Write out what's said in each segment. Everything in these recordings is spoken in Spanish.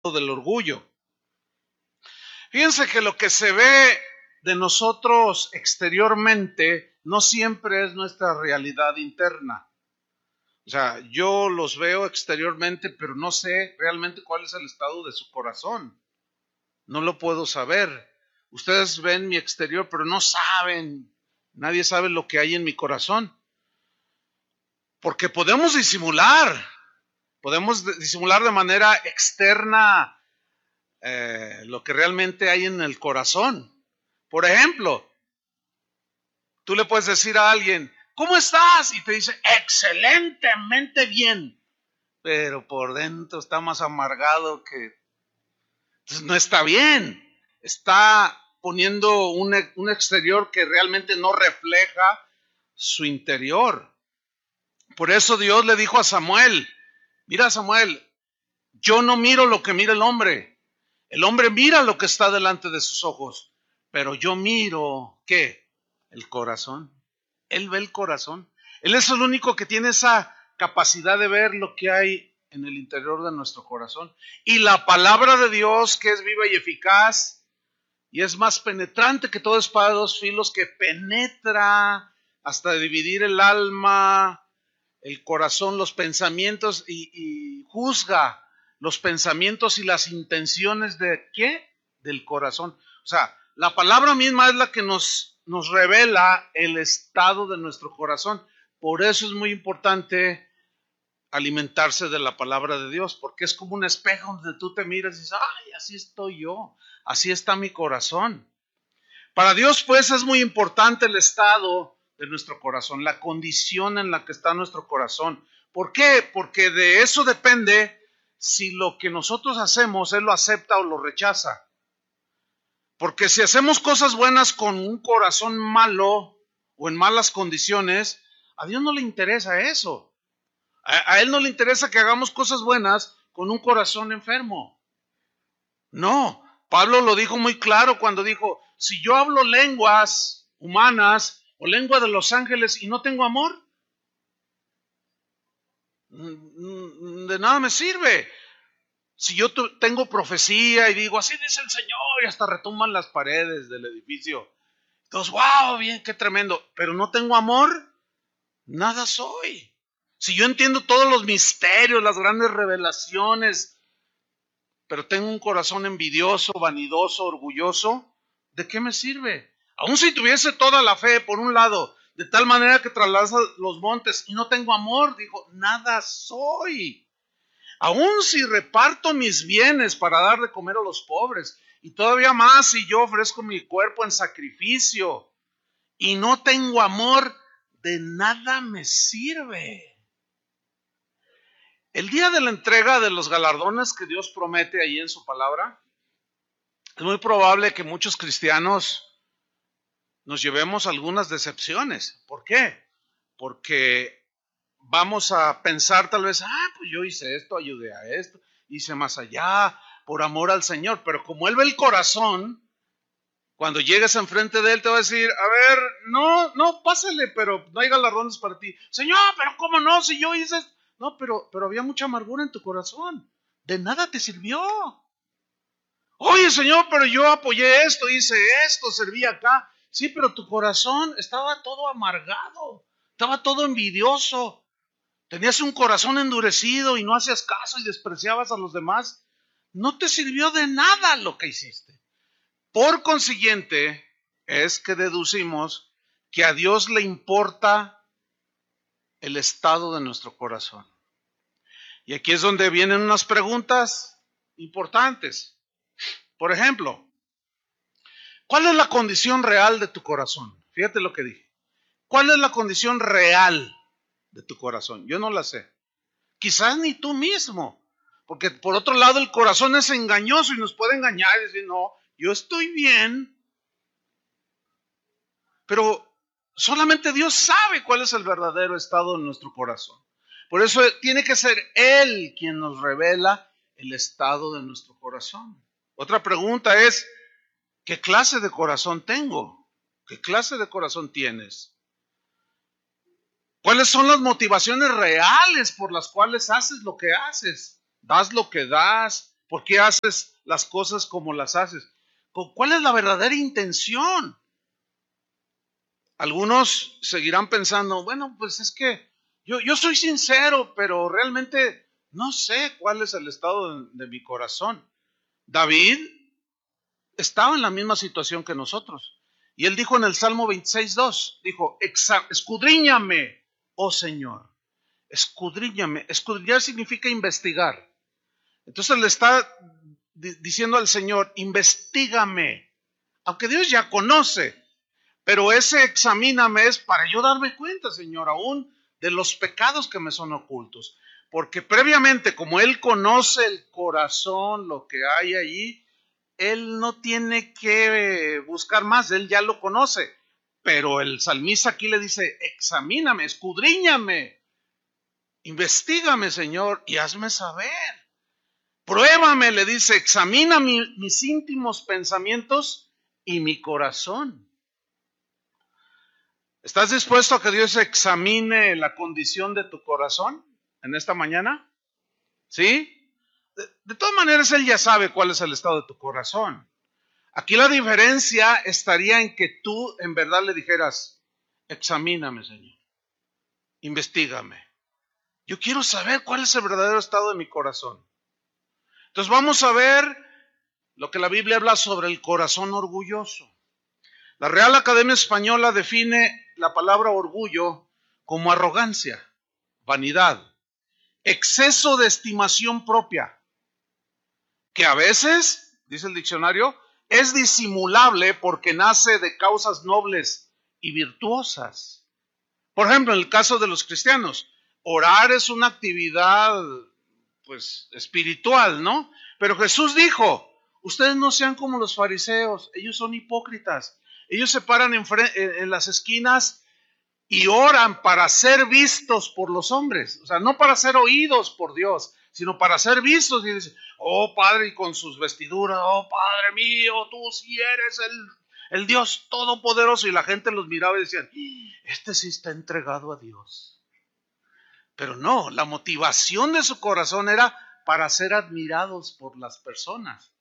del orgullo. Fíjense que lo que se ve de nosotros exteriormente no siempre es nuestra realidad interna. O sea, yo los veo exteriormente, pero no sé realmente cuál es el estado de su corazón. No lo puedo saber. Ustedes ven mi exterior, pero no saben. Nadie sabe lo que hay en mi corazón. Porque podemos disimular de manera externa lo que realmente hay en el corazón. Por ejemplo, tú le puedes decir a alguien, ¿cómo estás? Y te dice, excelentemente bien. Pero por dentro está más amargado que... Entonces no está bien. Está poniendo un exterior que realmente no refleja su interior. Por eso Dios le dijo a Samuel, mira Samuel, yo no miro lo que mira el hombre. El hombre mira lo que está delante de sus ojos, pero yo miro, ¿qué? El corazón. Él ve el corazón. Él es el único que tiene esa capacidad de ver lo que hay en el interior de nuestro corazón. Y la palabra de Dios, que es viva y eficaz, y es más penetrante que toda espada de dos filos, que penetra hasta dividir el alma, el corazón, los pensamientos, y juzga los pensamientos y las intenciones de ¿qué? Del corazón. O sea, la palabra misma es la que nos revela el estado de nuestro corazón. Por eso es muy importante alimentarse de la palabra de Dios, porque es como un espejo donde tú te miras y dices, ay, así estoy yo, así está mi corazón. Para Dios, pues, es muy importante el estado de nuestro corazón, la condición en la que está nuestro corazón. ¿Por qué? Porque de eso depende si lo que nosotros hacemos Él lo acepta o lo rechaza. Porque si hacemos cosas buenas con un corazón malo o en malas condiciones, a Dios no le interesa eso. A Él no le interesa que hagamos cosas buenas con un corazón enfermo. No, Pablo lo dijo muy claro cuando dijo, si yo hablo lenguas humanas o lengua de los ángeles y no tengo amor, de nada me sirve. Si yo tengo profecía y digo, así dice el Señor, y hasta retumban las paredes del edificio. Entonces, wow, bien, qué tremendo. Pero no tengo amor, nada soy. Si yo entiendo todos los misterios, las grandes revelaciones, pero tengo un corazón envidioso, vanidoso, orgulloso, ¿de qué me sirve? Aun si tuviese toda la fe, por un lado, de tal manera que traslada los montes y no tengo amor, dijo, nada soy. Aun si reparto mis bienes para dar de comer a los pobres, y todavía más si yo ofrezco mi cuerpo en sacrificio y no tengo amor, de nada me sirve. El día de la entrega de los galardones que Dios promete ahí en su palabra, es muy probable que muchos cristianos nos llevemos algunas decepciones. ¿Por qué? Porque vamos a pensar tal vez, pues yo hice esto, ayudé a esto, hice más allá, por amor al Señor. Pero como Él ve el corazón, cuando llegues enfrente de Él te va a decir, a ver, no, pásale, pero no hay galardones para ti. Señor, pero ¿cómo no? Si yo hice esto. No, pero había mucha amargura en tu corazón. De nada te sirvió. Oye, Señor, pero yo apoyé esto, hice esto, serví acá. Sí, pero tu corazón estaba todo amargado, estaba todo envidioso. Tenías un corazón endurecido y no hacías caso y despreciabas a los demás. No te sirvió de nada lo que hiciste. Por consiguiente, es que deducimos que a Dios le importa el estado de nuestro corazón. Y aquí es donde vienen unas preguntas importantes. Por ejemplo, ¿cuál es la condición real de tu corazón? Fíjate lo que dije. ¿Cuál es la condición real de tu corazón? Yo no la sé. Quizás ni tú mismo. Porque por otro lado el corazón es engañoso y nos puede engañar y decir, no, yo estoy bien. Pero solamente Dios sabe cuál es el verdadero estado de nuestro corazón. Por eso tiene que ser Él quien nos revela el estado de nuestro corazón. Otra pregunta es, ¿qué clase de corazón tengo? ¿Qué clase de corazón tienes? ¿Cuáles son las motivaciones reales por las cuales haces lo que haces? ¿Das lo que das? ¿Por qué haces las cosas como las haces? ¿Cuál es la verdadera intención? Algunos seguirán pensando, bueno, pues es que yo soy sincero, pero realmente no sé cuál es el estado de mi corazón. David estaba en la misma situación que nosotros. Y él dijo en el Salmo 26:2, dijo, escudriñame, oh Señor, escudriñame. Escudriñar significa investigar. Entonces le está diciendo al Señor, investígame. Aunque Dios ya conoce, pero ese examíname es para yo darme cuenta, Señor, aún de los pecados que me son ocultos. Porque previamente, como Él conoce el corazón, lo que hay allí, Él no tiene que buscar más, Él ya lo conoce. Pero el salmista aquí le dice, examíname, escudriñame, investígame, Señor, y hazme saber. Pruébame, le dice, examina mis íntimos pensamientos y mi corazón. ¿Estás dispuesto a que Dios examine la condición de tu corazón en esta mañana? ¿Sí? De todas maneras, Él ya sabe cuál es el estado de tu corazón. Aquí la diferencia estaría en que tú en verdad le dijeras, examíname, Señor, investígame. Yo quiero saber cuál es el verdadero estado de mi corazón. Entonces vamos a ver lo que la Biblia habla sobre el corazón orgulloso. La Real Academia Española define la palabra orgullo como arrogancia, vanidad, exceso de estimación propia, que a veces, dice el diccionario, es disimulable porque nace de causas nobles y virtuosas. Por ejemplo, en el caso de los cristianos, orar es una actividad pues espiritual, ¿no? Pero Jesús dijo, ustedes no sean como los fariseos, ellos son hipócritas. Ellos se paran en las esquinas y oran para ser vistos por los hombres, o sea, no para ser oídos por Dios, sino para ser vistos. Y dicen, oh Padre, y con sus vestiduras, oh Padre mío, tú sí eres el Dios todopoderoso. Y la gente los miraba y decían, este sí está entregado a Dios. Pero no, la motivación de su corazón era para ser admirados por las personas.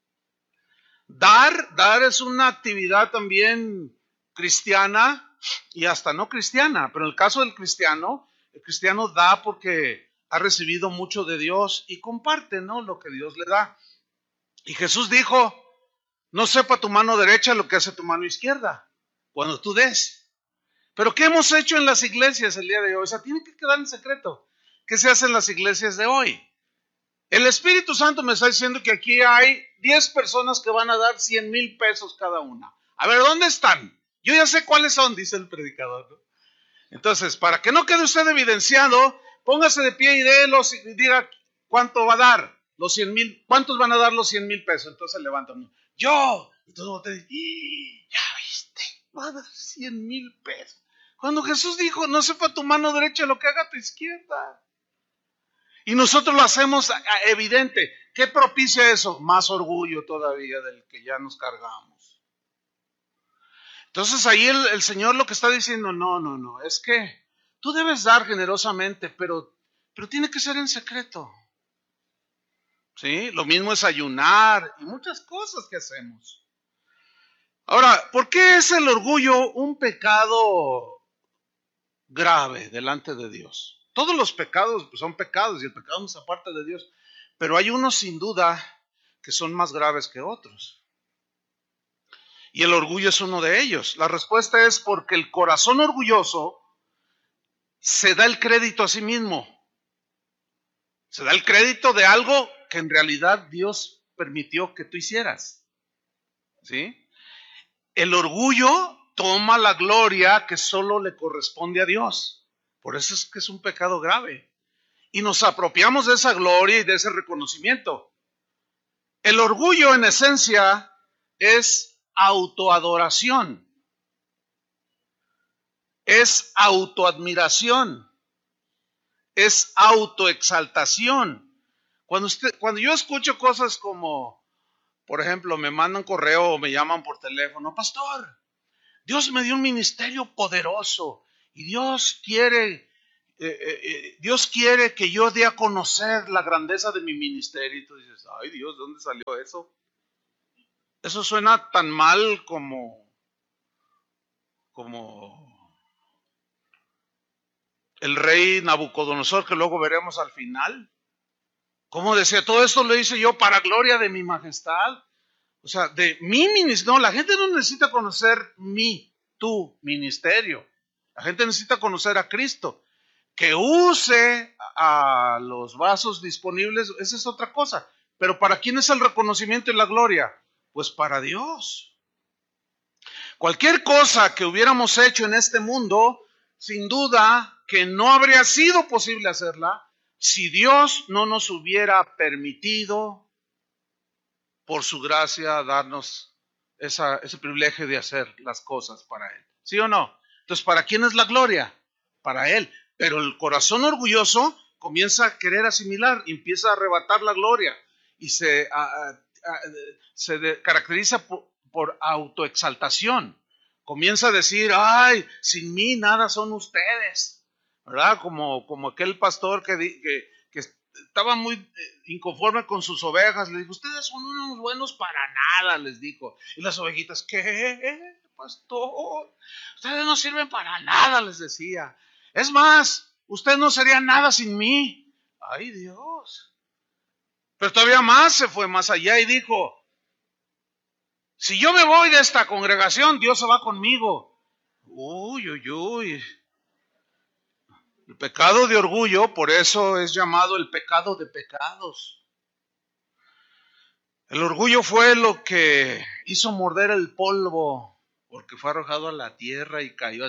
Dar es una actividad también cristiana y hasta no cristiana, pero en el caso del cristiano, el cristiano da porque ha recibido mucho de Dios y comparte, ¿no?, lo que Dios le da. Y Jesús dijo, no sepa tu mano derecha lo que hace tu mano izquierda cuando tú des. Pero ¿qué hemos hecho en las iglesias el día de hoy? O sea, tiene que quedar en secreto. ¿Qué se hace en las iglesias de hoy? El Espíritu Santo me está diciendo que aquí hay 10 personas que van a dar 100,000 pesos cada una. A ver, ¿dónde están? Yo ya sé cuáles son, dice el predicador, ¿no? Entonces, para que no quede usted evidenciado, póngase de pie y délos y diga cuánto va a dar los 100,000, cuántos van a dar los 100,000 pesos. Entonces levantan. Yo. Entonces te dice, ya viste, va a dar 100,000 pesos. Cuando Jesús dijo, no sepa tu mano derecha lo que haga tu izquierda. Y nosotros lo hacemos evidente. ¿Qué propicia eso? Más orgullo todavía del que ya nos cargamos. Entonces ahí el Señor lo que está diciendo, no, es que tú debes dar generosamente, pero tiene que ser en secreto. ¿Sí? Lo mismo es ayunar y muchas cosas que hacemos. Ahora, ¿por qué es el orgullo un pecado grave delante de Dios? Todos los pecados pues, son pecados y el pecado no es aparte de Dios, pero hay unos sin duda que son más graves que otros. Y el orgullo es uno de ellos. La respuesta es porque el corazón orgulloso se da el crédito a sí mismo. Se da el crédito de algo que en realidad Dios permitió que tú hicieras. ¿Sí? El orgullo toma la gloria que solo le corresponde a Dios. Por eso es que es un pecado grave. Y nos apropiamos de esa gloria y de ese reconocimiento. El orgullo en esencia es autoadoración, es autoadmiración, es autoexaltación. Cuando yo escucho cosas como, por ejemplo, me mandan correo o me llaman por teléfono, pastor, Dios me dio un ministerio poderoso y Dios quiere Dios quiere que yo dé a conocer la grandeza de mi ministerio. Y tú dices, ay Dios, ¿de dónde salió eso? Eso suena tan mal como el rey Nabucodonosor, que luego veremos al final. Como decía, todo esto lo hice yo para gloria de mi majestad. O sea, de mi ministerio. No, la gente no necesita conocer tu ministerio. La gente necesita conocer a Cristo. Que use a los vasos disponibles, esa es otra cosa. Pero ¿para quién es el reconocimiento y la gloria? Pues para Dios. Cualquier cosa que hubiéramos hecho en este mundo, sin duda que no habría sido posible hacerla si Dios no nos hubiera permitido, por su gracia, darnos ese privilegio de hacer las cosas para Él. ¿Sí o no? Entonces, ¿para quién es la gloria? Para Él. Pero el corazón orgulloso comienza a querer asimilar, empieza a arrebatar la gloria y se caracteriza por autoexaltación. Comienza a decir, ay, sin mí nada son ustedes, ¿verdad? Como aquel pastor que estaba muy inconforme con sus ovejas. Le dijo, ustedes son unos buenos para nada, les dijo. Y las ovejitas, ¿qué, pastor? Ustedes no sirven para nada, les decía. Es más, usted no sería nada sin mí. Ay, Dios. Pero todavía más se fue más allá y dijo, si yo me voy de esta congregación, Dios se va conmigo. Uy, uy, uy. El pecado de orgullo, por eso es llamado el pecado de pecados. El orgullo fue lo que hizo morder el polvo, porque fue arrojado a la tierra y cayó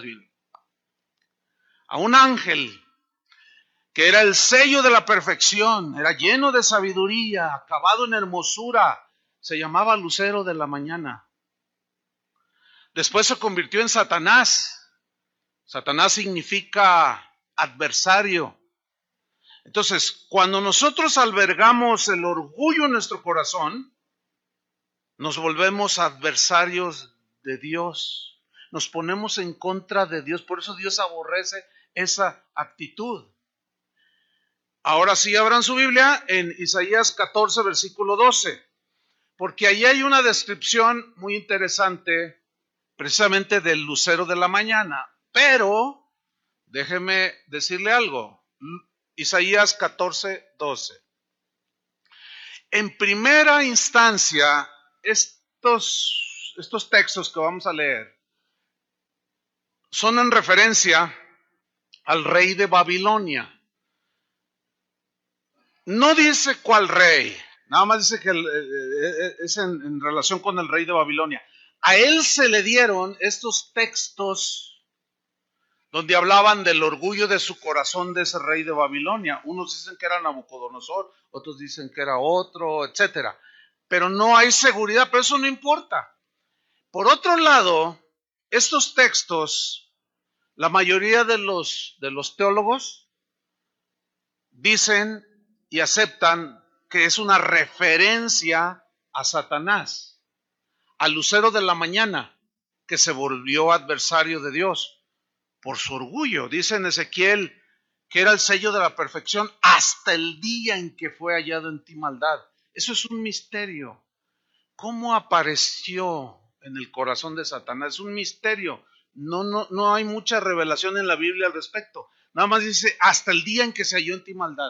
a un ángel que era el sello de la perfección, era lleno de sabiduría, acabado en hermosura, se llamaba Lucero de la mañana. Después se convirtió en Satanás. Satanás significa adversario. Entonces, cuando nosotros albergamos el orgullo en nuestro corazón, nos volvemos adversarios de Dios. Nos ponemos en contra de Dios. Por eso Dios aborrece esa actitud. Ahora sí abran su Biblia en Isaías 14, versículo 12. Porque ahí hay una descripción muy interesante, precisamente del lucero de la mañana. Pero, déjeme decirle algo. Isaías 14, 12. En primera instancia, estos textos que vamos a leer son en referencia al rey de Babilonia. No dice cuál rey, nada más dice que es en relación con el rey de Babilonia. A él se le dieron estos textos donde hablaban del orgullo de su corazón de ese rey de Babilonia. Unos dicen que era Nabucodonosor, otros dicen que era otro, etcétera. Pero no hay seguridad, pero eso no importa. Por otro lado, estos textos, la mayoría de los teólogos dicen y aceptan que es una referencia a Satanás, al lucero de la mañana, que se volvió adversario de Dios por su orgullo. Dice en Ezequiel que era el sello de la perfección hasta el día en que fue hallado en ti maldad. Eso es un misterio. ¿Cómo apareció en el corazón de Satanás? Es un misterio. No hay mucha revelación en la Biblia al respecto. Nada más dice hasta el día en que se halló en ti maldad.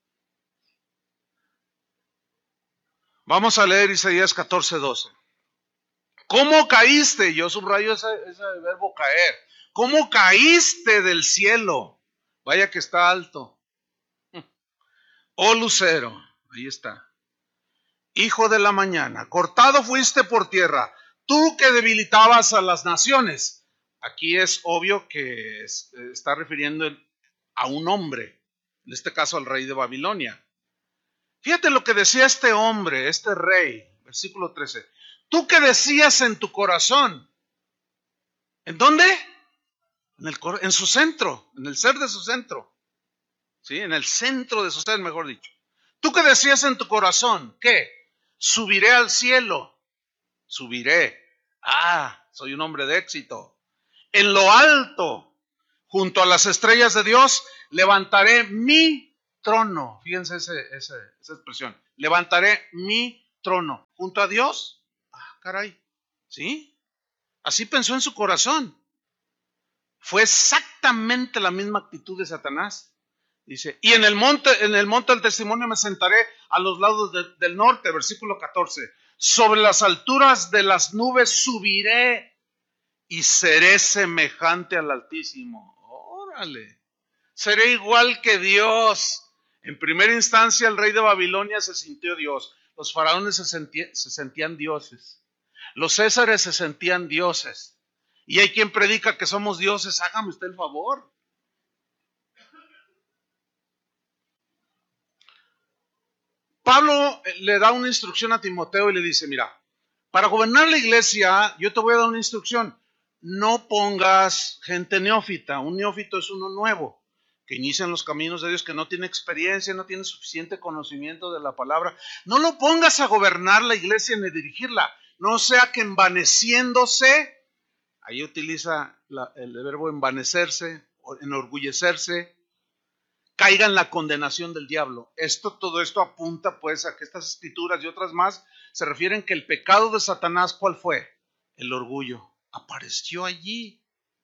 Vamos a leer Isaías 14, 12. ¿Cómo caíste? Yo subrayo ese verbo caer. ¿Cómo caíste del cielo? Vaya que está alto. Oh lucero, ahí está. Hijo de la mañana, cortado fuiste por tierra, tú que debilitabas a las naciones. Aquí es obvio que está refiriendo a un hombre, en este caso al rey de Babilonia. Fíjate lo que decía este hombre, este rey, versículo 13. Tú que decías en tu corazón, ¿en dónde? En su centro, en el ser de su centro. ¿Sí? En el centro de su ser, mejor dicho. Tú que decías en tu corazón, ¿qué? Subiré al cielo. Subiré. Ah, soy un hombre de éxito. En lo alto Junto a las estrellas de Dios levantaré mi trono. Fíjense esa expresión. Levantaré mi trono. Junto a Dios. Ah, caray. ¿Sí? Así pensó en su corazón. Fue exactamente la misma actitud de Satanás. Dice, y en el monte del testimonio me sentaré a los lados del norte, versículo 14. Sobre las alturas de las nubes subiré y seré semejante al Altísimo. Órale, seré igual que Dios. En primera instancia el rey de Babilonia se sintió Dios. Los faraones se sentían dioses. Los césares se sentían dioses. Y hay quien predica que somos dioses. Hágame usted el favor. Pablo le da una instrucción a Timoteo y le dice, mira, para gobernar la iglesia, yo te voy a dar una instrucción. No pongas gente neófita. Un neófito es uno nuevo, que inicia en los caminos de Dios, que no tiene experiencia, no tiene suficiente conocimiento de la palabra. No lo pongas a gobernar la iglesia ni dirigirla. No sea que envaneciéndose, ahí utiliza el verbo envanecerse, o enorgullecerse, caiga en la condenación del diablo. Todo esto apunta pues a que estas escrituras y otras más se refieren que el pecado de Satanás, ¿cuál fue? El orgullo. Apareció allí.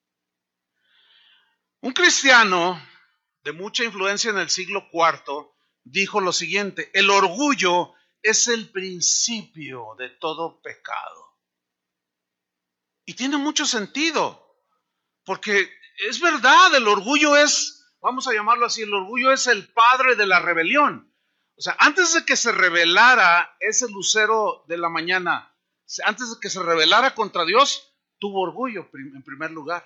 Un cristiano de mucha influencia en el siglo IV dijo lo siguiente: el orgullo es el principio de todo pecado. Y tiene mucho sentido, porque es verdad, el orgullo es, vamos a llamarlo así, el orgullo es el padre de la rebelión. O sea, antes de que se rebelara ese lucero de la mañana, antes de que se rebelara contra Dios, tuvo orgullo en primer lugar.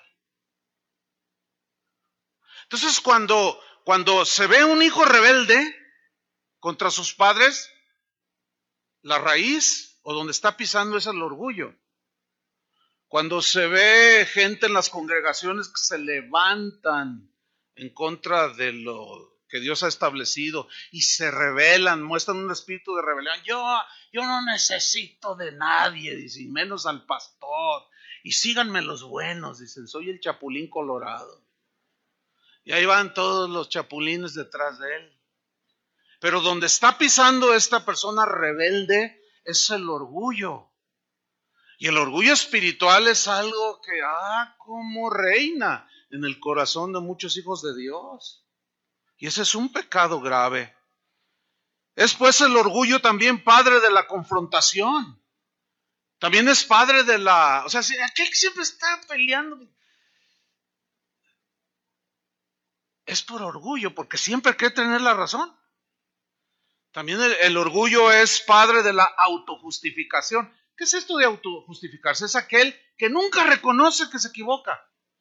Entonces, cuando se ve un hijo rebelde contra sus padres, la raíz o donde está pisando es el orgullo. Cuando se ve gente en las congregaciones que se levantan en contra de lo que Dios ha establecido y se rebelan, muestran un espíritu de rebelión. Yo no necesito de nadie, dicen, menos al pastor. Y síganme los buenos, dicen, soy el chapulín colorado. Y ahí van todos los chapulines detrás de él. Pero donde está pisando esta persona rebelde es el orgullo. Y el orgullo espiritual es algo que, como reina en el corazón de muchos hijos de Dios. Y ese es un pecado grave. Es pues el orgullo también padre de la confrontación. También es padre de la... O sea, aquel que siempre está peleando es por orgullo, porque siempre quiere tener la razón. También el orgullo es padre de la autojustificación. ¿Qué es esto de autojustificarse? Es aquel que nunca reconoce que se equivoca.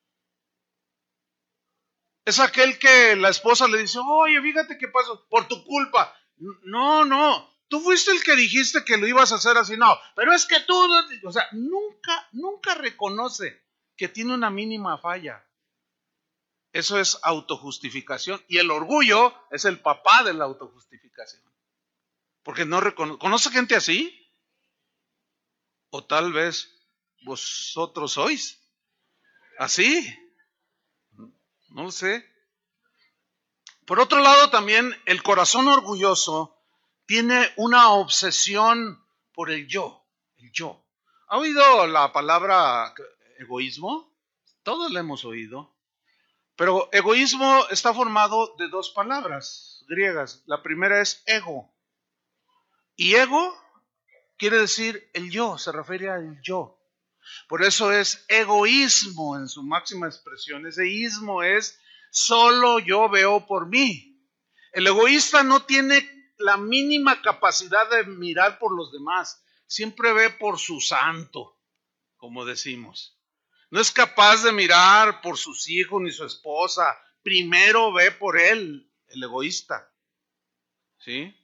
Es aquel que la esposa le dice, oye, fíjate qué pasó, por tu culpa. No, tú fuiste el que dijiste que lo ibas a hacer así. No, pero es que tú, o sea, nunca reconoce que tiene una mínima falla. Eso es autojustificación. Y el orgullo es el papá de la autojustificación. Porque no reconoce. ¿Conoce gente así? O tal vez vosotros sois así. No lo sé. Por otro lado, también el corazón orgulloso tiene una obsesión por el yo. El yo. ¿Ha oído la palabra egoísmo? Todos la hemos oído. Pero egoísmo está formado de dos palabras griegas. La primera es ego. Y ego quiere decir el yo, se refiere al yo. Por eso es egoísmo en su máxima expresión. Ese ismo es solo yo veo por mí. El egoísta no tiene la mínima capacidad de mirar por los demás. Siempre ve por su santo, como decimos. No es capaz de mirar por sus hijos ni su esposa. Primero ve por él, el egoísta. ¿Sí?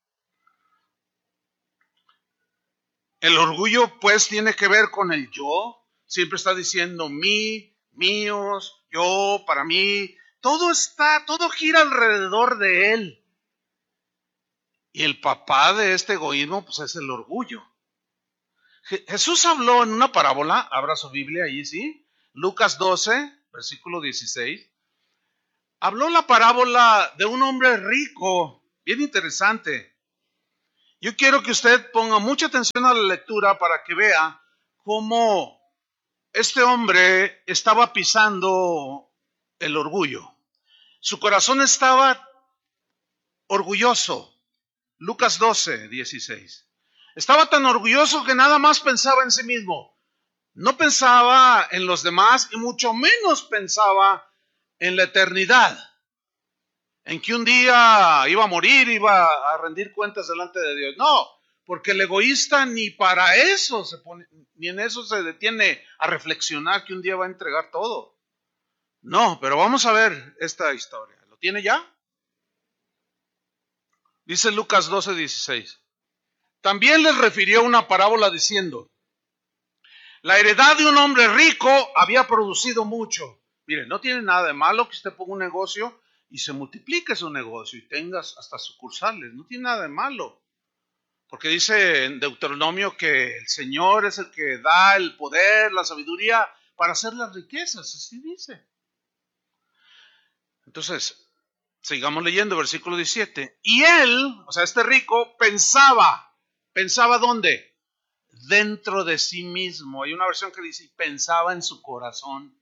El orgullo pues tiene que ver con el yo. Siempre está diciendo mí, míos, yo, para mí. Todo gira alrededor de él. Y el papá de este egoísmo pues es el orgullo. Jesús habló en una parábola, abra su Biblia allí, ¿sí? Lucas 12, versículo 16, habló la parábola de un hombre rico, bien interesante. Yo quiero que usted ponga mucha atención a la lectura para que vea cómo este hombre estaba pisando el orgullo. Su corazón estaba orgulloso. Lucas 12, 16. Estaba tan orgulloso que nada más pensaba en sí mismo. No pensaba en los demás y mucho menos pensaba en la eternidad. En que un día iba a morir, iba a rendir cuentas delante de Dios. No, porque el egoísta ni para eso se pone, ni en eso se detiene a reflexionar que un día va a entregar todo. No, pero vamos a ver esta historia. ¿Lo tiene ya? Dice Lucas 12, 16. También les refirió una parábola diciendo: la heredad de un hombre rico había producido mucho. Mire, no tiene nada de malo que usted ponga un negocio y se multiplique su negocio y tengas hasta sucursales. No tiene nada de malo. Porque dice en Deuteronomio que el Señor es el que da el poder, la sabiduría para hacer las riquezas. Así dice. Entonces, sigamos leyendo, versículo 17. Y él, o sea, este rico, ¿pensaba dónde? Dentro de sí mismo. Hay una versión que dice, pensaba en su corazón,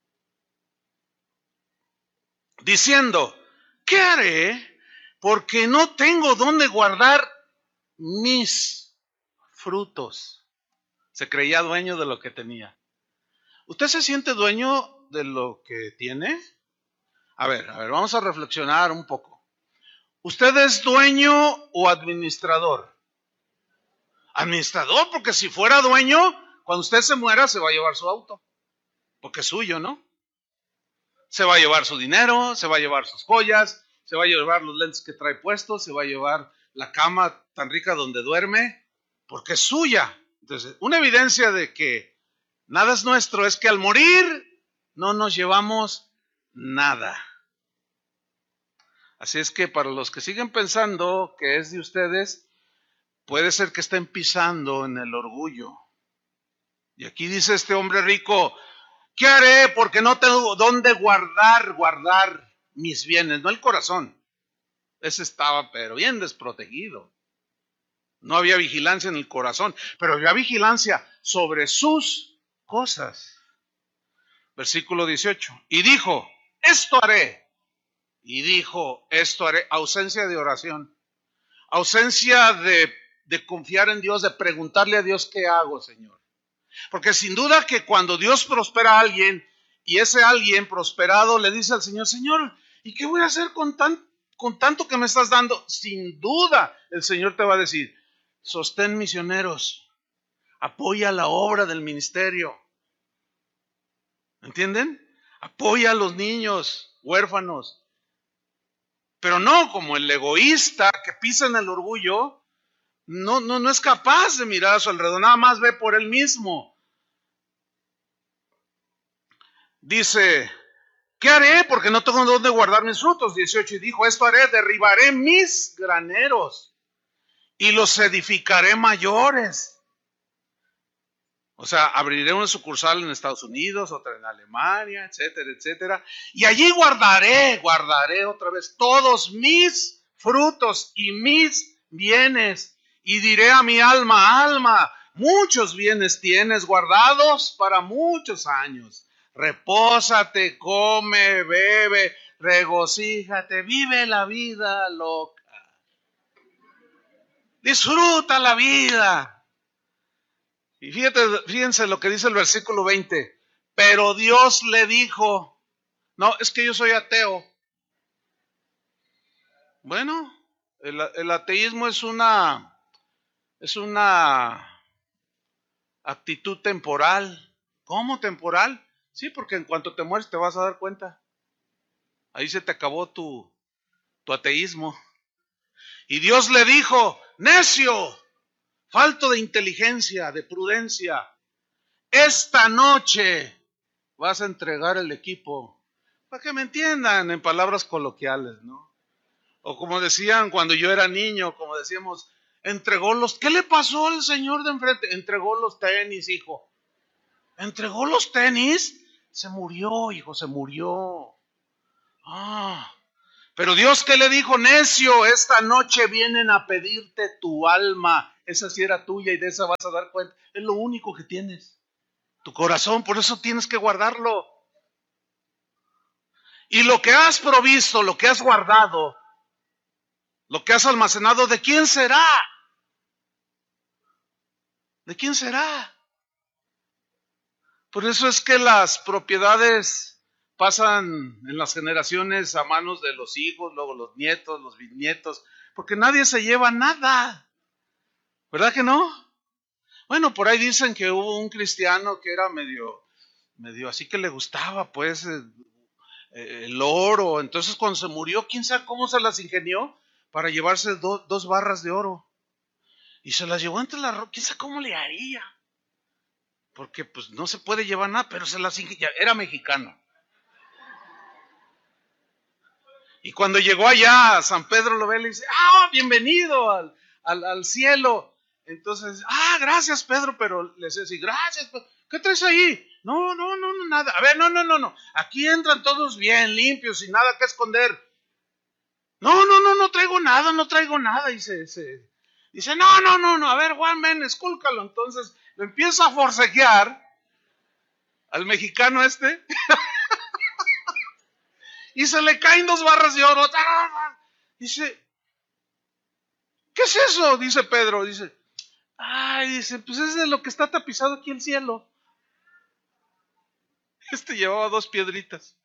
diciendo: ¿qué haré? Porque no tengo dónde guardar mis frutos. Se creía dueño de lo que tenía. ¿Usted se siente dueño de lo que tiene? A ver, vamos a reflexionar un poco. ¿Usted es dueño o administrador? Administrador, porque si fuera dueño, cuando usted se muera se va a llevar su auto, porque es suyo, ¿no? Se va a llevar su dinero, se va a llevar sus joyas, se va a llevar los lentes que trae puestos, se va a llevar la cama tan rica donde duerme, porque es suya. Entonces, una evidencia de que nada es nuestro es que al morir no nos llevamos nada. Así es que para los que siguen pensando que es de ustedes, puede ser que estén pisando en el orgullo. Y aquí dice este hombre rico: ¿qué haré? Porque no tengo dónde guardar mis bienes, no el corazón. Ese estaba pero bien desprotegido. No había vigilancia en el corazón, pero había vigilancia sobre sus cosas. Versículo 18. Y dijo: esto haré. Y dijo: esto haré. Ausencia de oración. Ausencia de confiar en Dios, de preguntarle a Dios: ¿qué hago, Señor? Porque sin duda que cuando Dios prospera a alguien y ese alguien prosperado le dice al Señor: Señor, ¿y qué voy a hacer con tanto que me estás dando? Sin duda el Señor te va a decir: sostén misioneros, apoya la obra del ministerio. ¿Entienden? Apoya a los niños huérfanos. Pero no como el egoísta que pisa en el orgullo, no es capaz de mirar a su alrededor, nada más ve por él mismo. Dice: ¿qué haré? Porque no tengo dónde guardar mis frutos. 18. Y dijo: esto haré: derribaré mis graneros y los edificaré mayores. O sea, abriré una sucursal en Estados Unidos, otra en Alemania, etcétera, etcétera. Y allí guardaré otra vez todos mis frutos y mis bienes. Y diré a mi alma: alma, muchos bienes tienes guardados para muchos años. Repósate, come, bebe, regocíjate, vive la vida loca. Disfruta la vida. Y fíjense lo que dice el versículo 20. Pero Dios le dijo: no, es que yo soy ateo. Bueno, el ateísmo es una actitud temporal. ¿Cómo temporal? Sí, porque en cuanto te mueres te vas a dar cuenta. Ahí se te acabó tu ateísmo. Y Dios le dijo: necio, falto de inteligencia, de prudencia, esta noche vas a entregar el equipo. Para que me entiendan en palabras coloquiales, ¿no? O como decían cuando yo era niño, como decíamos, entregó ¿qué le pasó al señor de enfrente? Entregó los tenis, hijo. ¿Entregó los tenis? Se murió, hijo, se murió. Pero Dios, ¿qué le dijo? Necio, esta noche vienen a pedirte tu alma. Esa sí era tuya y de esa vas a dar cuenta. Es lo único que tienes, tu corazón, por eso tienes que guardarlo. Y lo que has provisto, lo que has guardado, lo que has almacenado, ¿de quién será? ¿De quién será? Por eso es que las propiedades pasan en las generaciones a manos de los hijos, luego los nietos, los bisnietos, porque nadie se lleva nada. ¿Verdad que no? Bueno, por ahí dicen que hubo un cristiano que era medio así, que le gustaba pues el oro. Entonces cuando se murió, quién sabe cómo se las ingenió para llevarse 2 barras de oro. Y se las llevó entre la ropa, quién sabe cómo le haría. Porque pues no se puede llevar nada, pero se las ingenió. Era mexicano. Y cuando llegó allá, San Pedro lo ve y le dice, bienvenido al cielo. Entonces, gracias Pedro, pero le dice así, gracias, ¿qué traes ahí? No, nada. A ver, no. Aquí entran todos bien, limpios, sin nada que esconder. No traigo nada. Dice, no, a ver, Juan, ven, escúlcalo. Entonces, lo empieza a forcejear al mexicano este. Y se le caen 2 barras de oro. Dice, ¿qué es eso? Dice Pedro. Dice, pues es de lo que está tapizado aquí el cielo. Este llevaba 2 piedritas.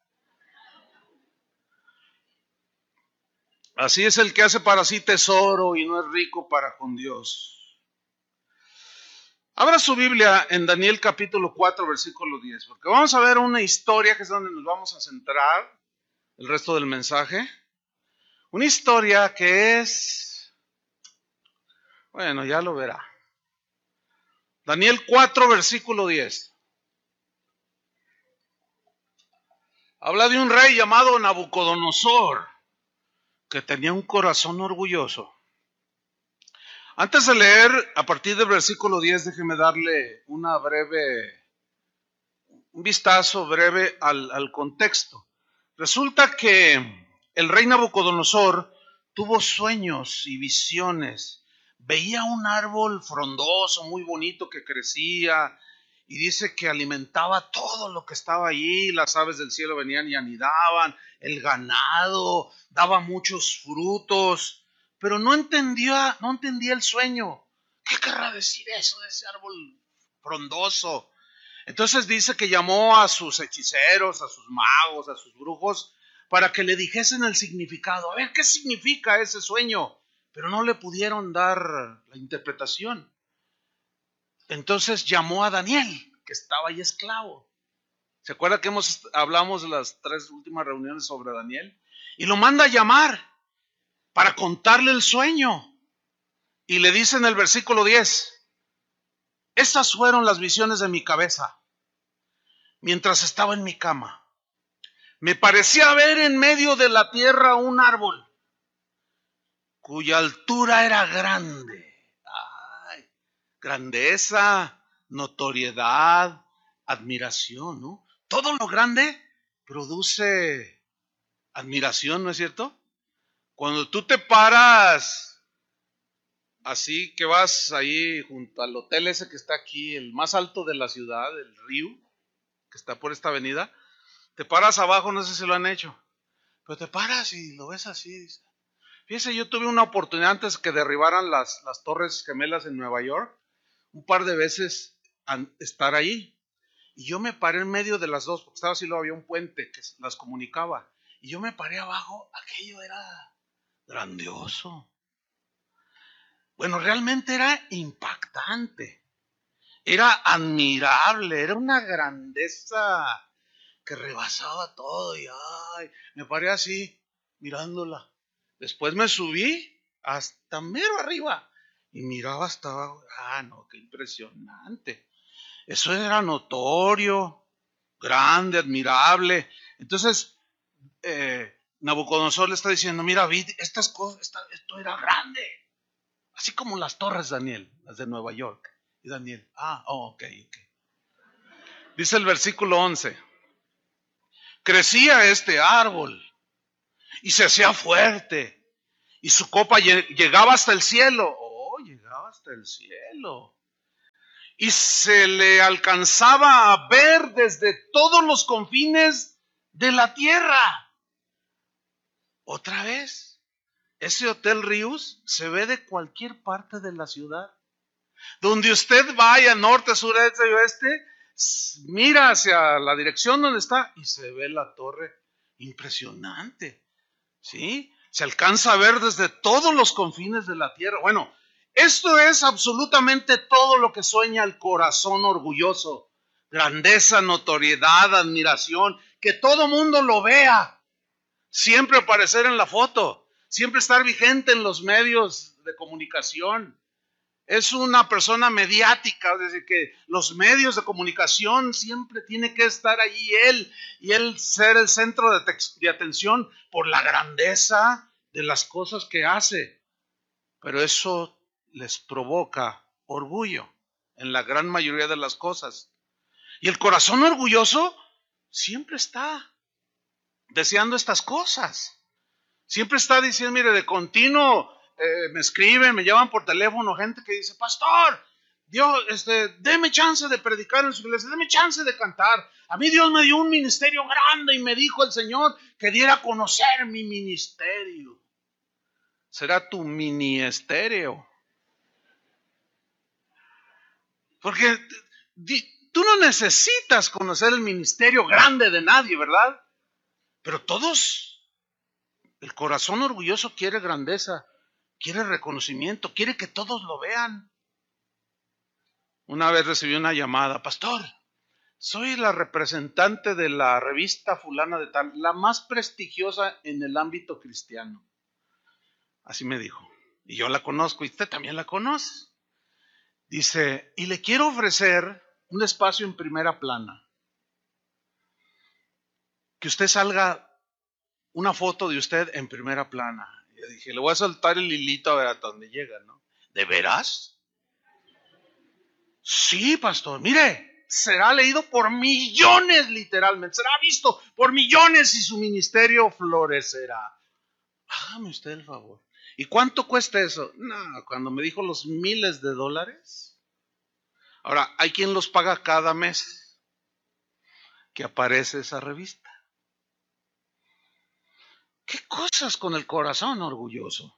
Así es el que hace para sí tesoro y no es rico para con Dios. Abra su Biblia en Daniel capítulo 4, versículo 10, porque vamos a ver una historia que es donde nos vamos a centrar el resto del mensaje. Una historia que es, bueno, ya lo verá. Daniel 4, versículo 10. Habla de un rey llamado Nabucodonosor, que tenía un corazón orgulloso. Antes de leer, a partir del versículo 10, déjeme darle un vistazo breve al contexto. Resulta que el rey Nabucodonosor tuvo sueños y visiones. Veía un árbol frondoso, muy bonito, que crecía, y dice que alimentaba todo lo que estaba allí. Las aves del cielo venían y anidaban, el ganado daba muchos frutos, pero no entendía el sueño. ¿Qué querrá decir eso de ese árbol frondoso? Entonces dice que llamó a sus hechiceros, a sus magos, a sus brujos, para que le dijesen el significado. A ver, ¿qué significa ese sueño? Pero no le pudieron dar la interpretación. Entonces llamó a Daniel, que estaba ahí esclavo. ¿Se acuerda que hablamos de las 3 últimas reuniones sobre Daniel? Y lo manda a llamar para contarle el sueño. Y le dice en el versículo 10, estas fueron las visiones de mi cabeza mientras estaba en mi cama. Me parecía ver en medio de la tierra un árbol cuya altura era grande. Grandeza, notoriedad, admiración, ¿no? Todo lo grande produce admiración, ¿no es cierto? Cuando tú te paras así, que vas ahí junto al hotel ese que está aquí, el más alto de la ciudad, el Río, que está por esta avenida, te paras abajo, no sé si lo han hecho, pero te paras y lo ves así. Fíjese, yo tuve una oportunidad antes que derribaran las Torres Gemelas en Nueva York, un par de veces estar ahí. Y yo me paré en medio de las dos, porque estaba así, luego había un puente que las comunicaba. Y yo me paré abajo, aquello era grandioso. Bueno, realmente era impactante, era admirable, era una grandeza que rebasaba todo. Y me paré así, mirándola. Después me subí hasta mero arriba y miraba hasta abajo. No, qué impresionante. Eso era notorio, grande, admirable. Entonces, Nabucodonosor le está diciendo, mira, vi estas cosas, esto era grande. Así como las torres, Daniel, las de Nueva York. Y Daniel, ok. Dice el versículo 11. Crecía este árbol y se hacía fuerte y su copa llegaba hasta el cielo. Oh, llegaba hasta el cielo. Y se le alcanzaba a ver desde todos los confines de la tierra. Otra vez, ese Hotel Rius se ve de cualquier parte de la ciudad. Donde usted vaya, norte, sur, este y oeste, mira hacia la dirección donde está y se ve la torre. Impresionante, ¿sí? Se alcanza a ver desde todos los confines de la tierra. Bueno, esto es absolutamente todo lo que sueña el corazón orgulloso. Grandeza, notoriedad, admiración, que todo mundo lo vea. Siempre aparecer en la foto, siempre estar vigente en los medios de comunicación. Es una persona mediática, es decir, que los medios de comunicación siempre tiene que estar allí él, y él ser el centro de atención por la grandeza de las cosas que hace. Pero eso les provoca orgullo en la gran mayoría de las cosas. Y el corazón orgulloso siempre está deseando estas cosas. Siempre está diciendo, mire, de continuo me escriben, me llaman por teléfono gente que dice, pastor, Dios, deme chance de predicar en su iglesia, deme chance de cantar. A mí Dios me dio un ministerio grande y me dijo el Señor que diera a conocer mi ministerio. Será tu ministerio. Porque tú no necesitas conocer el ministerio grande de nadie, ¿verdad? Pero todos, el corazón orgulloso quiere grandeza, quiere reconocimiento, quiere que todos lo vean. Una vez recibí una llamada, pastor, soy la representante de la revista fulana de tal, la más prestigiosa en el ámbito cristiano. Así me dijo. Y yo la conozco y usted también la conoce. Dice, y le quiero ofrecer un espacio en primera plana. Que usted salga una foto de usted en primera plana. Y yo dije, le voy a soltar el hilito a ver hasta dónde llega, ¿no? ¿De veras? Sí, pastor, mire, será leído por millones literalmente, será visto por millones y su ministerio florecerá. Hágame usted el favor. ¿Y cuánto cuesta eso? No, cuando me dijo los miles de dólares. Ahora, hay quien los paga cada mes que aparece esa revista. ¿Qué cosas con el corazón orgulloso?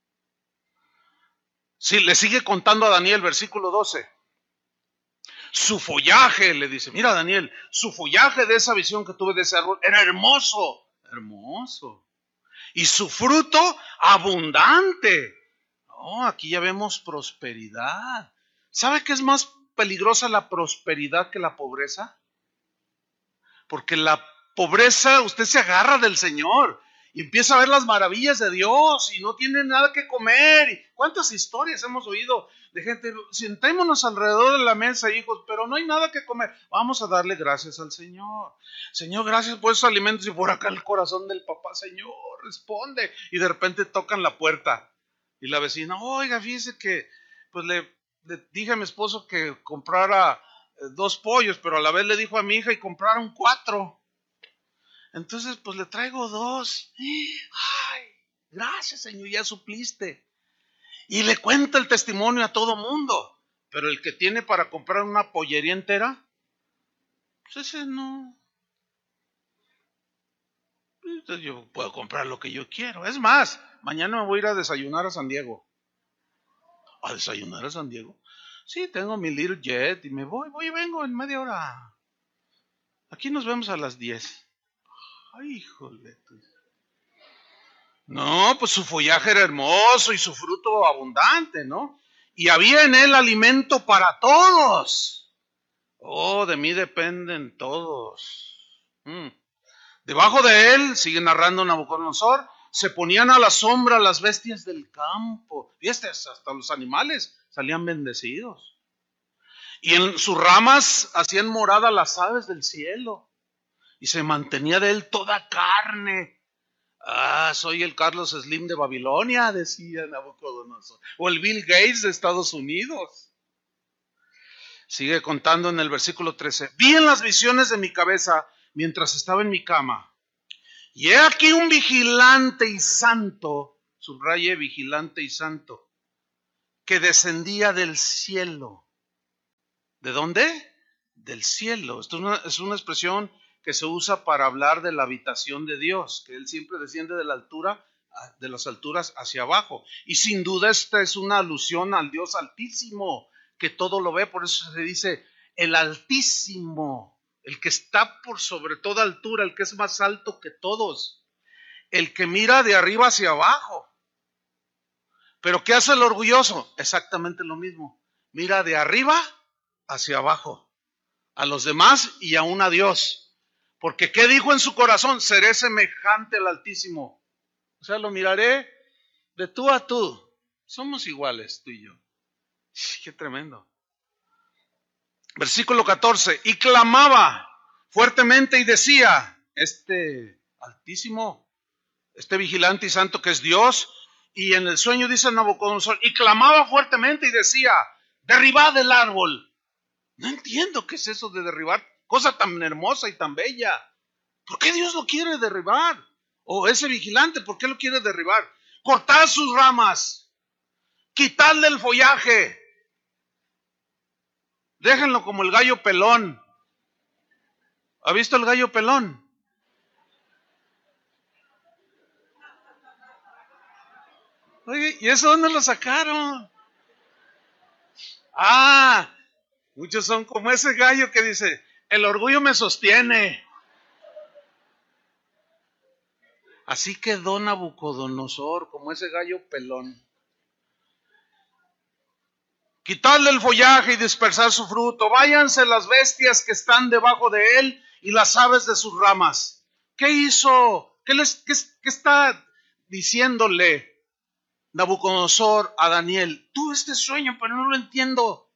Sí, le sigue contando a Daniel, versículo 12. Su follaje, le dice, mira Daniel, su follaje de esa visión que tuve de ese árbol era hermoso, hermoso. Y su fruto abundante. Oh, aquí ya vemos prosperidad. ¿Sabe qué es más peligrosa la prosperidad que la pobreza? Porque la pobreza, usted se agarra del Señor y empieza a ver las maravillas de Dios y no tiene nada que comer. ¿Cuántas historias hemos oído de gente? Sentémonos alrededor de la mesa, hijos, pero no hay nada que comer. Vamos a darle gracias al Señor. Señor, gracias por esos alimentos. Y por acá el corazón del papá, Señor, responde. Y de repente tocan la puerta y la vecina, oiga, fíjese que pues le dije a mi esposo que comprara 2 pollos, pero a la vez le dijo a mi hija y compraron 4. Entonces, pues le traigo 2. Ay, gracias, Señor, ya supliste. Y le cuenta el testimonio a todo mundo. Pero el que tiene para comprar una pollería entera, pues ese no. Entonces yo puedo comprar lo que yo quiero. Es más, mañana me voy a ir a desayunar a San Diego. ¿A desayunar a San Diego? Sí, tengo mi little jet y me voy y vengo en media hora. Aquí nos vemos a las 10. Ay, híjole. No, pues su follaje era hermoso y su fruto abundante, ¿no? Y había en él alimento para todos. Oh, de mí dependen todos. Debajo de él, sigue narrando Nabucodonosor, se ponían a la sombra las bestias del campo. Fíjate, hasta los animales salían bendecidos. Y en sus ramas hacían morada las aves del cielo. Y se mantenía de él toda carne. Ah, soy el Carlos Slim de Babilonia, decía Nabucodonosor. O el Bill Gates de Estados Unidos. Sigue contando en el versículo 13. Vi en las visiones de mi cabeza mientras estaba en mi cama, y he aquí un vigilante y santo, subraye vigilante y santo, que descendía del cielo. ¿De dónde? Del cielo. Esto es una expresión que se usa para hablar de la habitación de Dios, que Él siempre desciende de la altura, de las alturas hacia abajo. Y sin duda esta es una alusión al Dios Altísimo, que todo lo ve. Por eso se dice el Altísimo, el que está por sobre toda altura, el que es más alto que todos, el que mira de arriba hacia abajo. Pero ¿qué hace el orgulloso? Exactamente lo mismo. Mira de arriba hacia abajo, a los demás y aún a Dios. Porque ¿qué dijo en su corazón? Seré semejante al Altísimo. O sea, lo miraré de tú a tú. Somos iguales, tú y yo. Qué tremendo. Versículo 14. Y clamaba fuertemente y decía, este Altísimo, este vigilante y santo que es Dios, y en el sueño dice Nabucodonosor, y clamaba fuertemente y decía, derribad el árbol. No entiendo qué es eso de derribar, cosa tan hermosa y tan bella. ¿Por qué Dios lo quiere derribar? O ese vigilante, ¿por qué lo quiere derribar? Cortad sus ramas, quitadle el follaje, déjenlo como el gallo pelón. ¿Ha visto el gallo pelón? Oye, ¿y eso dónde lo sacaron? Ah, muchos son como ese gallo que dice, el orgullo me sostiene. Así quedó Nabucodonosor, como ese gallo pelón. Quitarle el follaje y dispersar su fruto. Váyanse las bestias que están debajo de él y las aves de sus ramas. ¿Qué hizo? ¿Qué está diciéndole Nabucodonosor a Daniel? Tuve este sueño, pero no lo entiendo.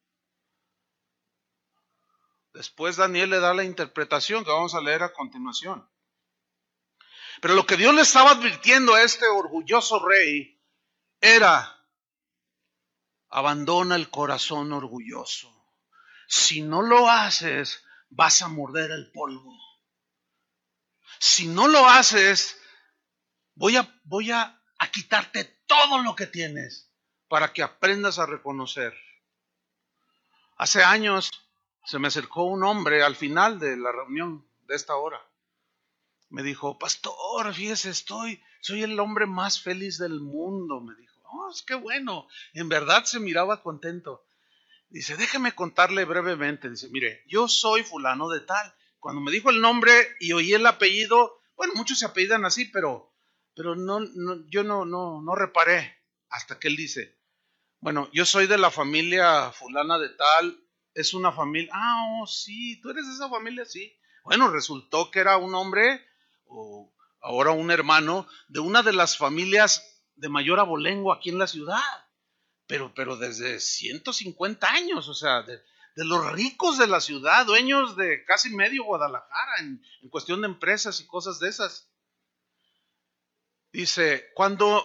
Después Daniel le da la interpretación que vamos a leer a continuación. Pero lo que Dios le estaba advirtiendo a este orgulloso rey era: abandona el corazón orgulloso. Si no lo haces, vas a morder el polvo. Si no lo haces, voy a quitarte todo lo que tienes para que aprendas a reconocer. Hace años se me acercó un hombre al final de la reunión de esta hora. Me dijo, pastor, fíjese, soy el hombre más feliz del mundo, me dijo. Oh, es que bueno, en verdad se miraba contento. Dice, déjeme contarle brevemente. Dice, mire, yo soy fulano de tal. Cuando me dijo el nombre y oí el apellido, bueno, muchos se apellidan así, pero no, yo no reparé hasta que él dice, bueno, yo soy de la familia fulana de tal. Es una familia, oh sí, tú eres de esa familia, sí. Bueno, resultó que era un hombre, o ahora un hermano, de una de las familias de mayor abolengo aquí en la ciudad. Pero desde 150 años, o sea, de los ricos de la ciudad, dueños de casi medio Guadalajara en cuestión de empresas y cosas de esas. Dice, cuando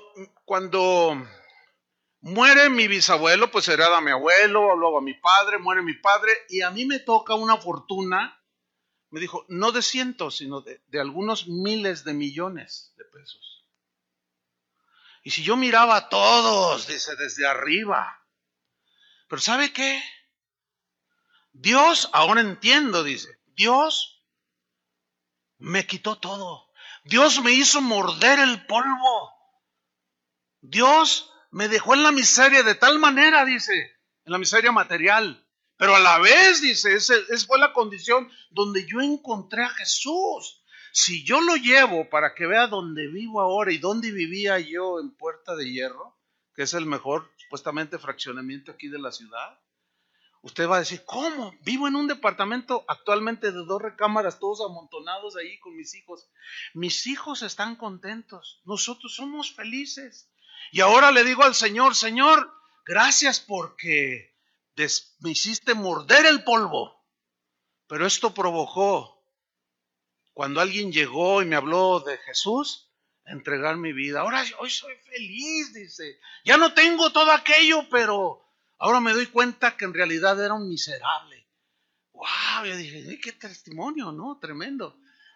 muere mi bisabuelo, pues hereda a mi abuelo, luego a mi padre, muere mi padre, y a mí me toca una fortuna, me dijo, no de cientos, sino de algunos miles de millones de pesos. Y si yo miraba a todos, dice, desde arriba, pero ¿sabe qué? Dios, ahora entiendo, dice, Dios me quitó todo. Dios me hizo morder el polvo. Dios me dejó en la miseria de tal manera, dice, en la miseria material. Pero a la vez, dice, esa fue la condición donde yo encontré a Jesús. Si yo lo llevo para que vea dónde vivo ahora y dónde vivía yo en Puerta de Hierro, que es el mejor, supuestamente, fraccionamiento aquí de la ciudad, usted va a decir, ¿cómo? Vivo en un departamento actualmente de 2 recámaras, todos amontonados ahí con mis hijos. Mis hijos están contentos, nosotros somos felices. Y ahora le digo al Señor, Señor, gracias porque me hiciste morder el polvo. Pero esto provocó, cuando alguien llegó y me habló de Jesús, entregar mi vida. Ahora hoy soy feliz, dice. Ya no tengo todo aquello, pero ahora me doy cuenta que en realidad era un miserable. ¡Wow! Yo dije, qué testimonio, ¿no? Tremendo.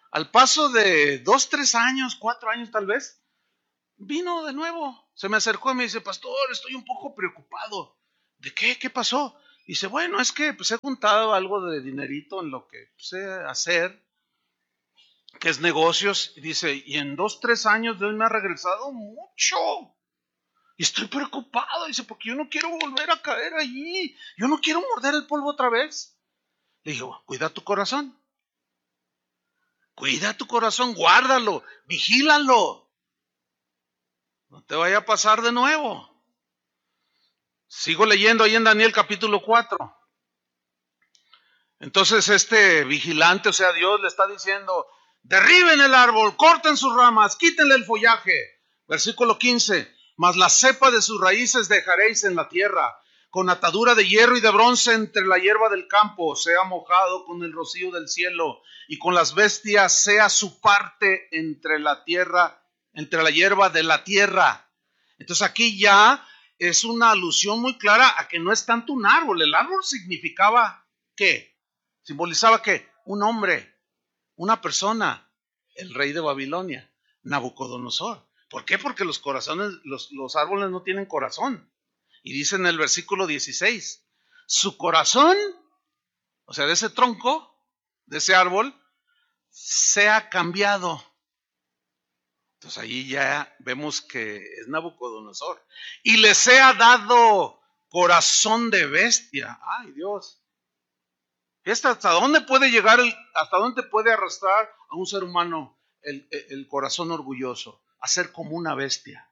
Al paso de 2, 3 años, 4 años tal vez, vino de nuevo. Se me acercó y me dice, pastor, estoy un poco preocupado. ¿De qué? ¿Qué pasó? Dice, bueno, es que pues he juntado algo de dinerito en lo que sé hacer, que es negocios. Y dice, y en 2, 3 años de hoy me ha regresado mucho. Y estoy preocupado. Dice, porque yo no quiero volver a caer allí. Yo no quiero morder el polvo otra vez. Le digo, cuida tu corazón. Cuida tu corazón, guárdalo, vigílalo. No te vaya a pasar de nuevo. Sigo leyendo ahí en Daniel capítulo 4. Entonces este vigilante, o sea, Dios le está diciendo, derriben el árbol, corten sus ramas, quítenle el follaje. Versículo 15, mas la cepa de sus raíces dejaréis en la tierra, con atadura de hierro y de bronce entre la hierba del campo, sea mojado con el rocío del cielo, y con las bestias sea su parte entre la tierra, entre la hierba de la tierra. Entonces aquí ya es una alusión muy clara a que no es tanto un árbol. El árbol significaba ¿qué? Simbolizaba ¿qué? Un hombre, una persona, el rey de Babilonia, Nabucodonosor. ¿Por qué? Porque los corazones, los árboles no tienen corazón. Y dice en el versículo 16, su corazón, o sea, de ese tronco, de ese árbol, se ha cambiado. Entonces ahí ya vemos que es Nabucodonosor. Y les ha dado corazón de bestia. Ay, Dios. ¿Hasta dónde puede llegar, hasta dónde puede arrastrar a un ser humano el corazón orgulloso? A ser como una bestia.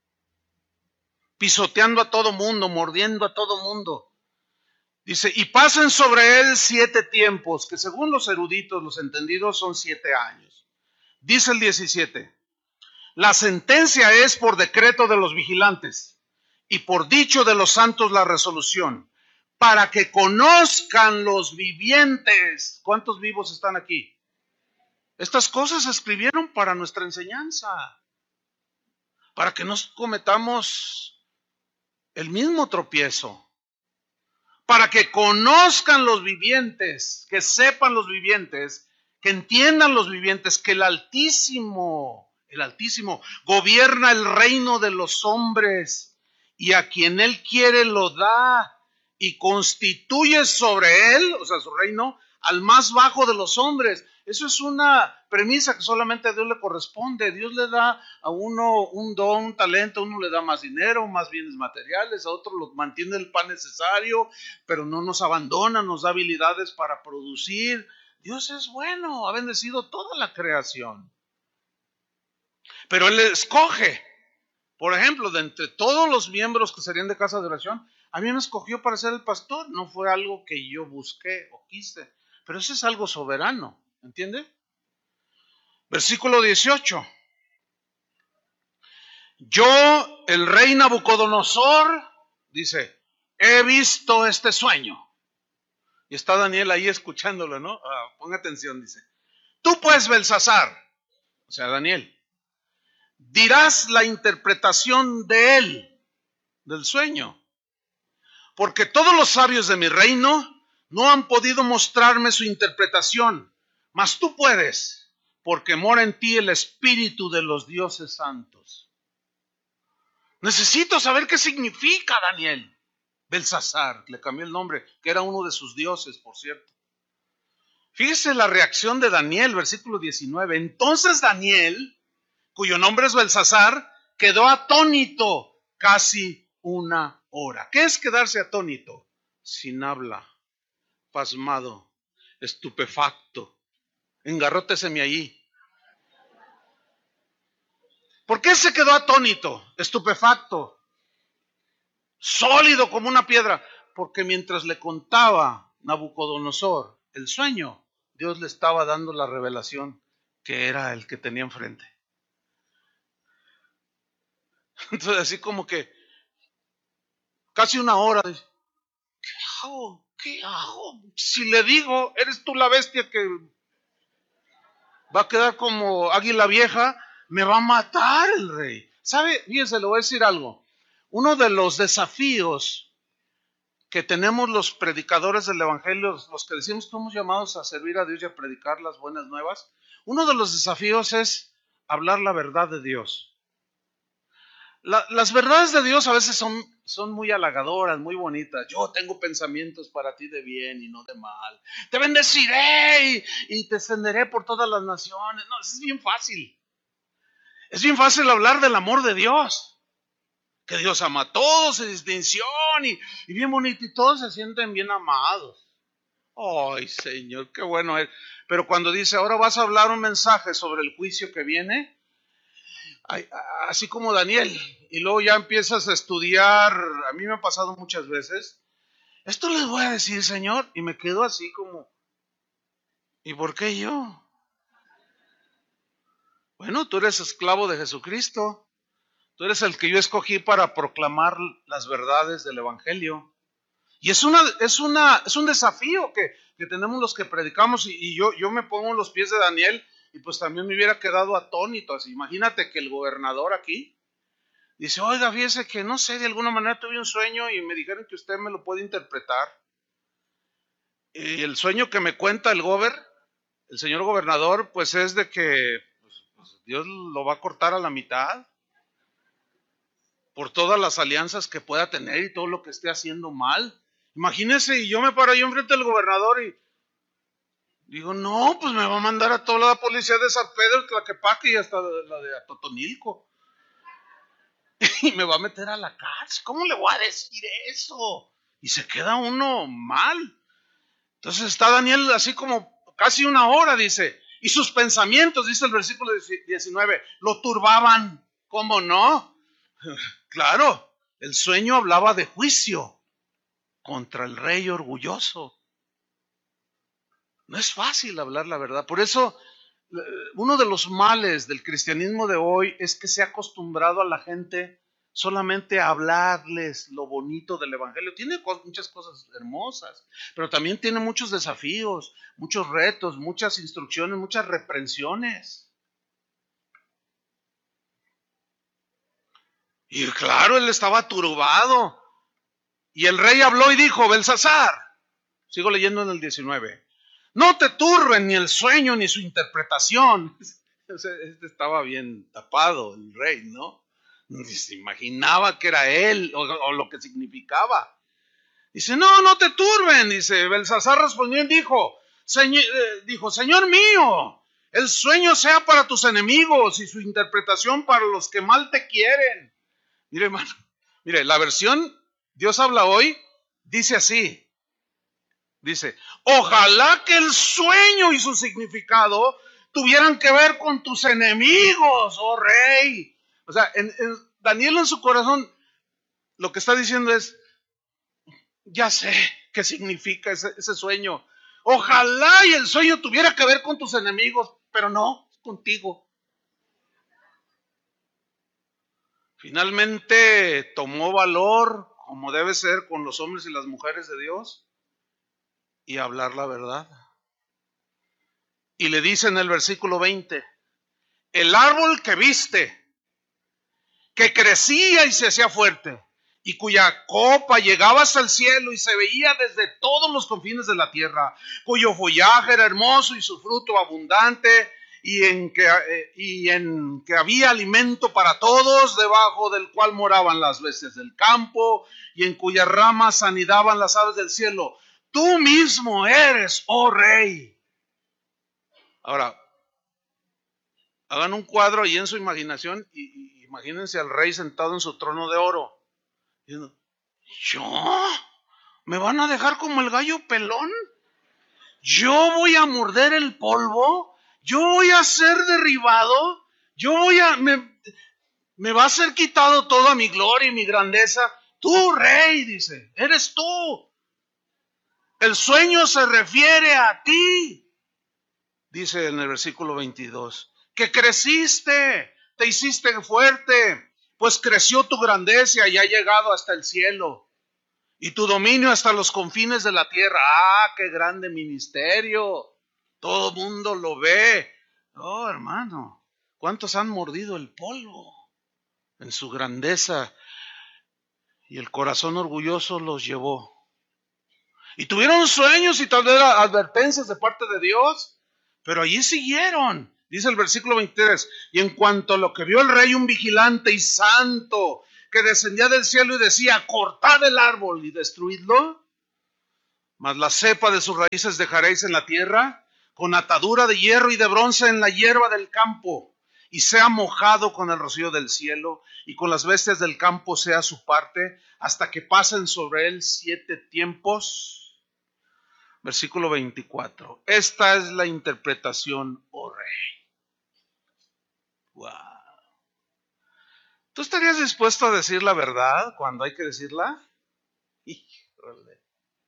Pisoteando a todo mundo, mordiendo a todo mundo. Dice, y pasen sobre él 7 tiempos, que según los eruditos, los entendidos, son 7 años. Dice el 17, la sentencia es por decreto de los vigilantes y por dicho de los santos la resolución, para que conozcan los vivientes. ¿Cuántos vivos están aquí? Estas cosas se escribieron para nuestra enseñanza, para que no cometamos el mismo tropiezo, para que conozcan los vivientes, que sepan los vivientes, que entiendan los vivientes, que el Altísimo gobierna el reino de los hombres y a quien Él quiere lo da y constituye sobre Él, o sea, su reino, al más bajo de los hombres. Eso es una premisa que solamente a Dios le corresponde. Dios le da a uno un don, un talento, a uno le da más dinero, más bienes materiales, a otro lo mantiene el pan necesario, pero no nos abandona, nos da habilidades para producir. Dios es bueno, ha bendecido toda la creación. Pero Él escoge, por ejemplo, de entre todos los miembros que serían de casa de oración, a mí me escogió para ser el pastor. No fue algo que yo busqué o quise, pero eso es algo soberano, ¿entiende? Versículo 18. Yo, el rey Nabucodonosor, dice, he visto este sueño. Y está Daniel ahí escuchándolo, ¿no? Ponga atención, dice. Tú pues, Belsasar, o sea, Daniel, dirás la interpretación de él, del sueño. Porque todos los sabios de mi reino no han podido mostrarme su interpretación, mas tú puedes, porque mora en ti el espíritu de los dioses santos. Necesito saber qué significa Daniel. Belsasar, le cambió el nombre, que era uno de sus dioses, por cierto. Fíjese la reacción de Daniel, versículo 19. Entonces Daniel, cuyo nombre es Belsasar, quedó atónito casi 1 hora. ¿Qué es quedarse atónito? Sin habla, pasmado, estupefacto. Engarróteseme allí. ¿Por qué se quedó atónito, estupefacto, sólido como una piedra? Porque mientras le contaba Nabucodonosor el sueño, Dios le estaba dando la revelación que era el que tenía enfrente. Entonces así como que casi 1 hora. ¿Qué hago? ¿Qué hago? Si le digo, eres tú la bestia que va a quedar como águila vieja, me va a matar el rey. ¿Sabe? Fíjense, le voy a decir algo. Uno de los desafíos que tenemos los predicadores del Evangelio, los que decimos que somos llamados a servir a Dios y a predicar las buenas nuevas, uno de los desafíos es hablar la verdad de Dios. Las verdades de Dios a veces son muy halagadoras, muy bonitas. Yo tengo pensamientos para ti de bien y no de mal. Te bendeciré y te extenderé por todas las naciones. No, eso es bien fácil. Es bien fácil hablar del amor de Dios. Que Dios ama a todos sin distinción y bien bonito. Y todos se sienten bien amados. Ay, Señor, qué bueno es. Pero cuando dice, ahora vas a hablar un mensaje sobre el juicio que viene, así como Daniel, y luego ya empiezas a estudiar, a mí me ha pasado muchas veces, esto les voy a decir, Señor, y me quedo así como, ¿y por qué yo? Bueno, tú eres esclavo de Jesucristo, tú eres el que yo escogí para proclamar las verdades del Evangelio. Y es un desafío que tenemos los que predicamos, y yo me pongo en los pies de Daniel, y pues también me hubiera quedado atónito. Así, imagínate que el gobernador aquí dice, oiga, fíjese que no sé, de alguna manera tuve un sueño y me dijeron que usted me lo puede interpretar. Y el sueño que me cuenta el señor gobernador, pues es de que pues, Dios lo va a cortar a la mitad por todas las alianzas que pueda tener y todo lo que esté haciendo mal. Imagínese, y yo me paro ahí enfrente del gobernador y digo, no, pues me va a mandar a toda la policía de San Pedro, Tlaquepaque y hasta la de Totonilco. Y me va a meter a la cárcel. ¿Cómo le voy a decir eso? Y se queda uno mal. Entonces está Daniel así como casi una hora, dice. Y sus pensamientos, dice el versículo 19, lo turbaban. ¿Cómo no? Claro, el sueño hablaba de juicio contra el rey orgulloso. No es fácil hablar la verdad. Por eso, uno de los males del cristianismo de hoy es que se ha acostumbrado a la gente solamente a hablarles lo bonito del Evangelio. Tiene muchas cosas hermosas, pero también tiene muchos desafíos, muchos retos, muchas instrucciones, muchas reprensiones. Y claro, él estaba turbado. Y el rey habló y dijo, Belsasar, sigo leyendo en el 19, no te turben ni el sueño ni su interpretación. Este estaba bien tapado, el rey, ¿no? Se imaginaba que era él o lo que significaba. Dice, no te turben. Dice, Belsasar respondió y dijo, Señor mío, el sueño sea para tus enemigos y su interpretación para los que mal te quieren. Mire, hermano, mire, la versión Dios habla hoy dice así. Dice, ojalá que el sueño y su significado tuvieran que ver con tus enemigos, oh rey. O sea, Daniel en su corazón lo que está diciendo es, ya sé qué significa ese sueño. Ojalá y el sueño tuviera que ver con tus enemigos, pero no, contigo. Finalmente tomó valor, como debe ser con los hombres y las mujeres de Dios, y hablar la verdad. Y le dice en el versículo 20, el árbol que viste, que crecía y se hacía fuerte, y cuya copa llegaba hasta el cielo y se veía desde todos los confines de la tierra, cuyo follaje era hermoso y su fruto abundante, y en que había alimento para todos, debajo del cual moraban las bestias del campo, y en cuyas ramas anidaban las aves del cielo. Tú mismo eres, oh rey. Ahora, hagan un cuadro ahí en su imaginación y imagínense al rey sentado en su trono de oro. Diciendo, ¿yo? ¿Me van a dejar como el gallo pelón? ¿Yo voy a morder el polvo? ¿Yo voy a ser derribado? ¿Me va a ser quitado toda mi gloria y mi grandeza? Tú, rey, dice, eres tú. El sueño se refiere a ti. Dice en el versículo 22, que creciste, te hiciste fuerte, pues creció tu grandeza y ha llegado hasta el cielo, y tu dominio hasta los confines de la tierra. ¡Ah, qué grande ministerio! Todo mundo lo ve. Oh, hermano, ¿cuántos han mordido el polvo en su grandeza? Y el corazón orgulloso los llevó. Y tuvieron sueños y tal vez advertencias de parte de Dios, pero allí siguieron. Dice el versículo 23, y en cuanto a lo que vio el rey, un vigilante y santo que descendía del cielo y decía, cortad el árbol y destruidlo, mas la cepa de sus raíces dejaréis en la tierra, con atadura de hierro y de bronce en la hierba del campo, y sea mojado con el rocío del cielo, y con las bestias del campo sea su parte, hasta que pasen sobre él 7 tiempos. Versículo 24. Esta es la interpretación, oh rey. Wow. ¿Tú estarías dispuesto a decir la verdad cuando hay que decirla? Híjole.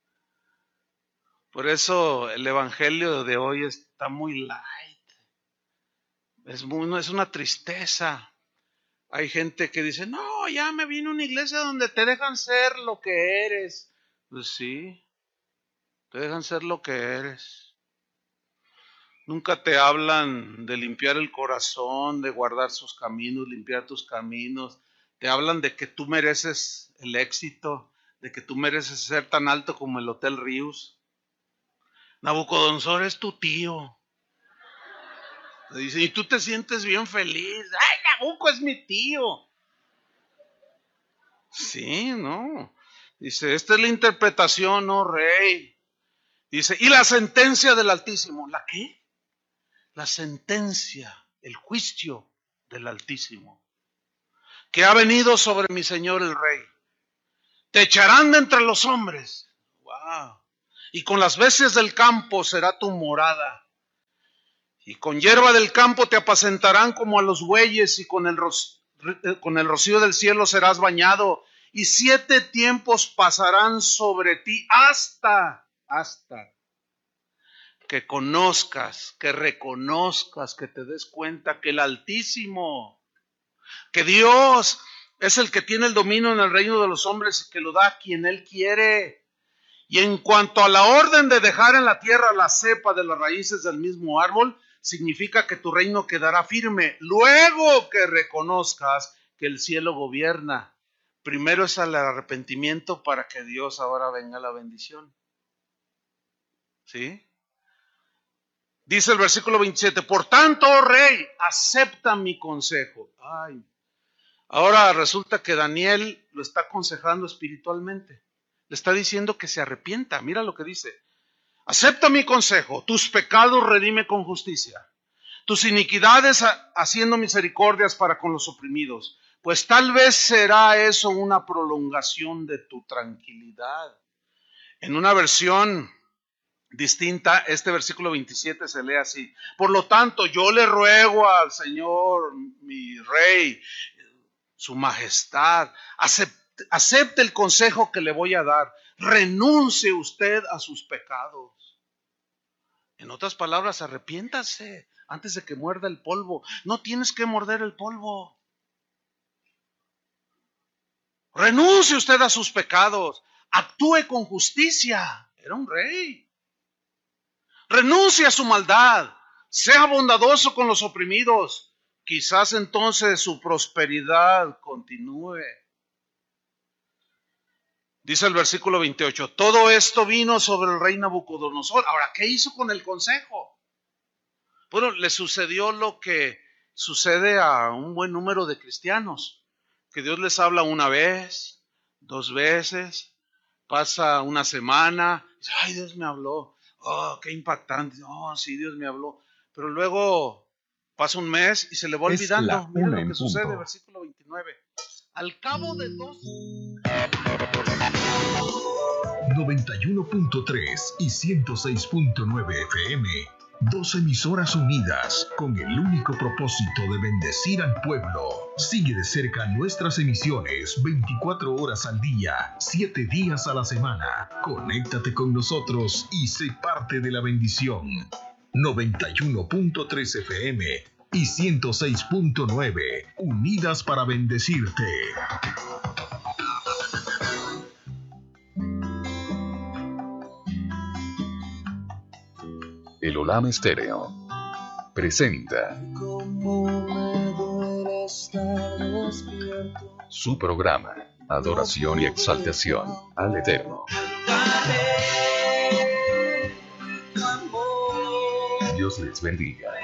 Por eso el evangelio de hoy está muy light. Es una tristeza. Hay gente que dice, no, ya me vine a una iglesia donde te dejan ser lo que eres. Pues sí, te dejan ser lo que eres. Nunca te hablan de limpiar el corazón, de guardar sus caminos, limpiar tus caminos. Te hablan de que tú mereces el éxito, de que tú mereces ser tan alto como el Hotel Rius. Nabucodonosor es tu tío. Le dicen, y tú te sientes bien feliz. ¡Ay, Nabucco es mi tío! Sí, no. Dice, esta es la interpretación, oh rey. Dice, y la sentencia del Altísimo. ¿La qué? La sentencia, el juicio del Altísimo, que ha venido sobre mi señor el rey. Te echarán de entre los hombres. Wow. Y con las bestias del campo será tu morada. Y con hierba del campo te apacentarán como a los bueyes, y con el rocío del cielo serás bañado. Y 7 tiempos pasarán sobre ti hasta que conozcas, que reconozcas, que te des cuenta que el Altísimo, que Dios es el que tiene el dominio en el reino de los hombres y que lo da a quien Él quiere. Y en cuanto a la orden de dejar en la tierra la cepa de las raíces del mismo árbol, significa que tu reino quedará firme. Luego que reconozcas que el cielo gobierna. Primero es el arrepentimiento para que Dios ahora venga la bendición. ¿Sí? Dice el versículo 27, por tanto, oh rey, acepta mi consejo. Ay, ahora resulta que Daniel lo está aconsejando espiritualmente. Le está diciendo que se arrepienta. Mira lo que dice. Acepta mi consejo, tus pecados redime con justicia, tus iniquidades haciendo misericordias para con los oprimidos, pues tal vez será eso una prolongación de tu tranquilidad. En una versión distinta, este versículo 27 se lee así. Por lo tanto, yo le ruego al Señor, mi rey, su majestad, acepte el consejo que le voy a dar. Renuncie usted a sus pecados. En otras palabras, arrepiéntase antes de que muerda el polvo. No tienes que morder el polvo. Renuncie usted a sus pecados. Actúe con justicia. Era un rey. Renuncie a su maldad, sea bondadoso con los oprimidos, quizás entonces su prosperidad continúe. Dice el versículo 28, todo esto vino sobre el rey Nabucodonosor. Ahora, ¿qué hizo con el consejo? Bueno, le sucedió lo que sucede a un buen número de cristianos, que Dios les habla una vez, 2 veces, pasa una semana, dice, ay, Dios me habló. Oh, qué impactante. Oh, sí, Dios me habló. Pero luego pasa un mes y se le va olvidando. Mira lo que sucede, versículo 29. Al cabo de 2. 91.3 y 106.9 FM. 2 emisoras unidas con el único propósito de bendecir al pueblo. Sigue de cerca nuestras emisiones 24 horas al día, 7 días a la semana. Conéctate con nosotros y sé parte de la bendición. 91.3 FM y 106.9, unidas para bendecirte. El Olam Estéreo presenta su programa Adoración y Exaltación al Eterno. Dios les bendiga.